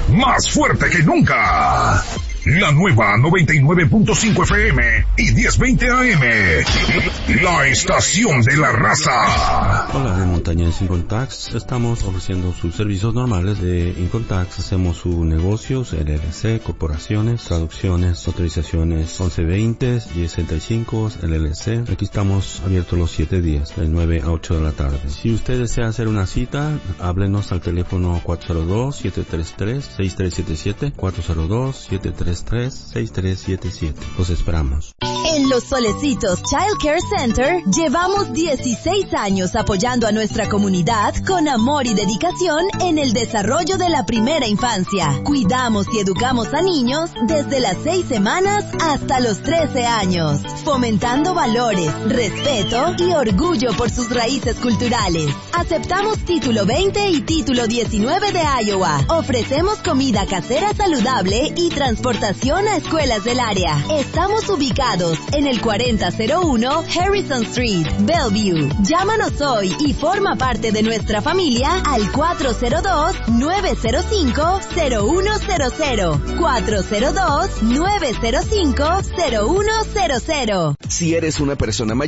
más fuerte que nunca. La nueva 99.5 FM y 1020 AM. La estación de la raza. Hola, de Montañez Income Tax. Estamos ofreciendo sus servicios normales de Income Tax. Hacemos sus negocios, LLC, corporaciones, traducciones, autorizaciones 1120, 1065, LLC. Aquí estamos abiertos los 7 días, de 9 a 8 de la tarde. Si usted desea hacer una cita, háblenos al teléfono 402-733-6377, 402-733-6377. Los esperamos. En Los Solecitos Child Care Center llevamos 16 años apoyando a nuestra comunidad con amor y dedicación en el desarrollo de la primera infancia. Cuidamos y educamos a niños desde las 6 semanas hasta los 13 años, fomentando valores, respeto y orgullo por sus raíces culturales. Aceptamos título 20 y título 19 de Iowa. Ofrecemos comida casera saludable y transportación a escuelas del área. Estamos ubicados en el 4001 Harrison Street, Bellevue. Llámanos hoy y forma parte de nuestra familia al 402-905-0100. 402-905-0100. Si eres una persona mayor,